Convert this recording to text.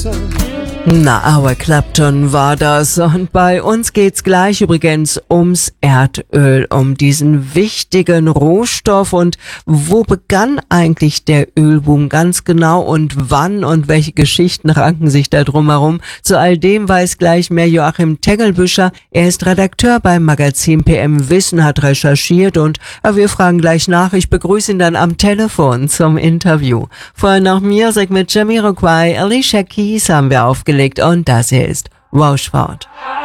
Na, Eric Clapton war das. Und bei uns geht's gleich übrigens ums Erdöl, um diesen wichtigen Rohstoff. Und wo begann eigentlich der Ölboom ganz genau und wann und welche Geschichten ranken sich da drumherum? Zu all dem weiß gleich mehr Joachim Tengelbüscher. Er ist Redakteur beim Magazin PM Wissen, hat recherchiert und wir fragen gleich nach. Ich begrüße ihn dann am Telefon zum Interview. Vorher noch Music mit Jamiroquai, Alicia Keys haben wir aufgelegt und das hier ist Rochefort.